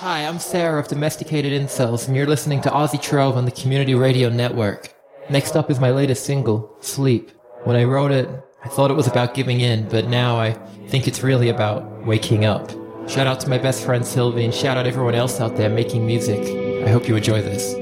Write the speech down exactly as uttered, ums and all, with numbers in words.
Hi, I'm Sarah of Domesticated Incels, and you're listening to Aussie Trove on the Community Radio Network. Next up is my latest single, Sleep. When I wrote it, I thought it was about giving in, but now I think it's really about waking up. Shout out to my best friend Sylvie, and shout out everyone else out there making music. I hope you enjoy this.